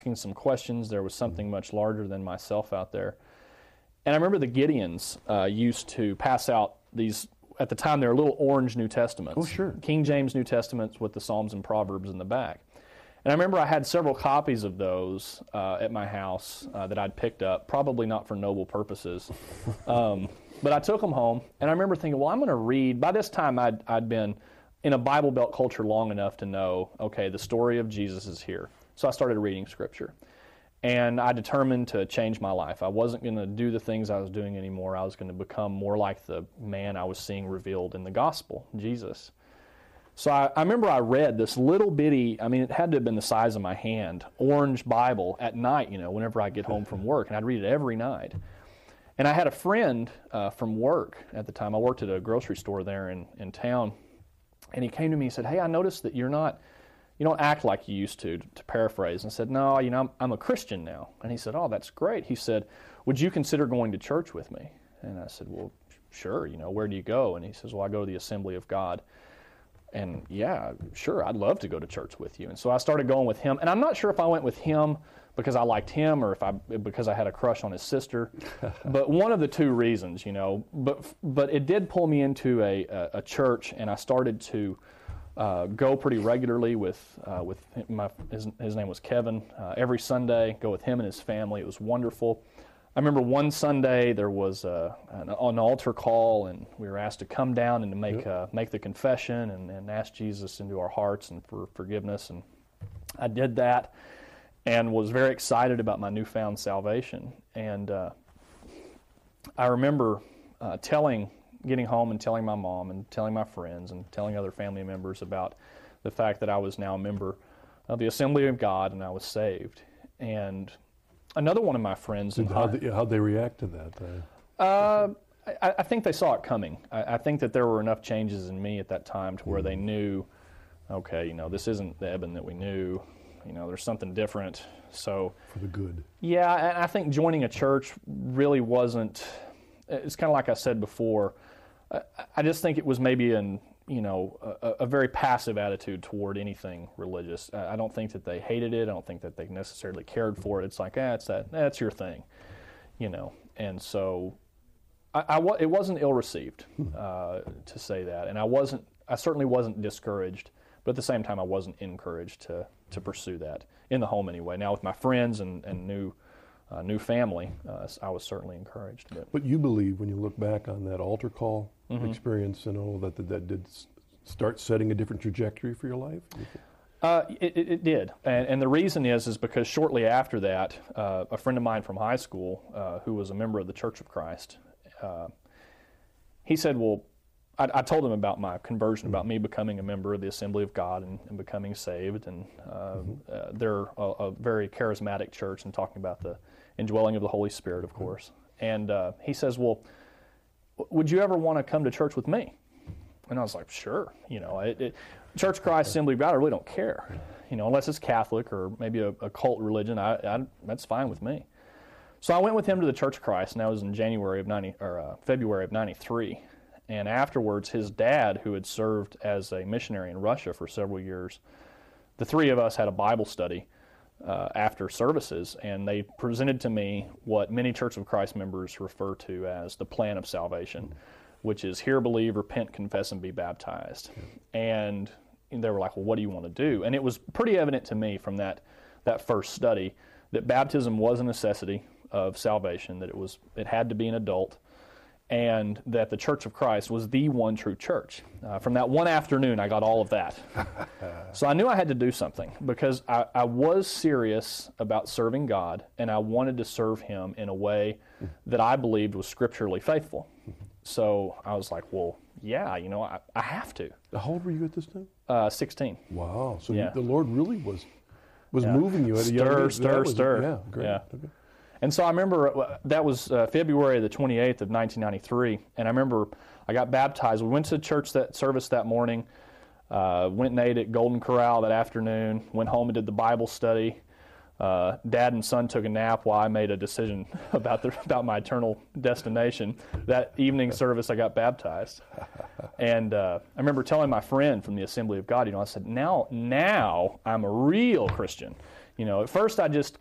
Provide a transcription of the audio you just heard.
some questions. There was something much larger than myself out there. And I remember the Gideons used to pass out these, at the time, they were little orange New Testaments. Oh, sure. King James New Testaments with the Psalms and Proverbs in the back. And I remember I had several copies of those at my house that I'd picked up, probably not for noble purposes. But I took them home, and I remember thinking, well, I'm going to read. By this time, I'd been in a Bible Belt culture long enough to know, okay, the story of Jesus is here. So I started reading Scripture. And I determined to change my life. I wasn't going to do the things I was doing anymore. I was going to become more like the man I was seeing revealed in the gospel, Jesus. So I remember I read this little bitty, I mean, it had to have been the size of my hand, orange Bible at night, whenever I get home from work, and I'd read it every night. And I had a friend from work at the time. I worked at a grocery store there in town, and he came to me and said, hey, I noticed that you don't act like you used to paraphrase. And I said, no, I'm a Christian now. And he said, oh, that's great. He said, would you consider going to church with me? And I said, well, sure, where do you go? And he says, well, I go to the Assembly of God. And yeah, sure, I'd love to go to church with you. And so I started going with him. And I'm not sure if I went with him because I liked him or because I had a crush on his sister. But one of the two reasons, But it did pull me into a church, and I started to go pretty regularly with his name was Kevin. Every Sunday, go with him and his family. It was wonderful. I remember one Sunday there was an altar call, and we were asked to come down and to make the confession and ask Jesus into our hearts and for forgiveness. And I did that and was very excited about my newfound salvation. And I remember getting home and telling my mom and telling my friends and telling other family members about the fact that I was now a member of the Assembly of God and I was saved. And another one of my friends... How'd they react to that? I think they saw it coming. I think that there were enough changes in me at that time to where they knew, okay, this isn't the Eben that we knew. There's something different. So for the good. Yeah, and I think joining a church really wasn't... It's kind of like I said before. I just think it was maybe a very passive attitude toward anything religious. I don't think that they hated it. I don't think that they necessarily cared for it. It's like, that's your thing, And so, it wasn't ill-received, to say that. And I certainly wasn't discouraged, but at the same time, I wasn't encouraged to pursue that in the home anyway. Now with my friends and new family, I was certainly encouraged. But you believe, when you look back on that altar call experience and all that did start setting a different trajectory for your life? It did, and the reason is because shortly after that, a friend of mine from high school, who was a member of the Church of Christ, he said, well, I told him about my conversion, about me becoming a member of the Assembly of God and becoming saved, and they're a very charismatic church, and talking about the indwelling of the Holy Spirit, of course. And he says, well, would you ever want to come to church with me? And I was like, sure. Church of Christ, Assembly of God, I really don't care. Unless it's Catholic or maybe a cult religion, that's fine with me. So I went with him to the Church of Christ, and that was in February of '93. And afterwards, his dad, who had served as a missionary in Russia for several years, the three of us had a Bible study after services, and they presented to me what many Church of Christ members refer to as the plan of salvation, which is hear, believe, repent, confess, and be baptized. And they were like, well, what do you want to do? And it was pretty evident to me from that first study that baptism was a necessity of salvation, that it had to be an adult, and that the Church of Christ was the one true church. From that one afternoon, I got all of that. So I knew I had to do something, because I was serious about serving God, and I wanted to serve Him in a way that I believed was scripturally faithful. So I was like, well, yeah, I have to. How old were you at this time? 16. Wow. So the Lord really was moving you at a young age. Stir. Yeah, great. Yeah. Okay. And so I remember that was February the 28th of 1993, and I remember I got baptized. We went to church service that morning, went and ate at Golden Corral that afternoon, went home and did the Bible study. Dad and son took a nap while I made a decision about my eternal destination. That evening service, I got baptized. And I remember telling my friend from the Assembly of God, I said, now I'm a real Christian. At first I just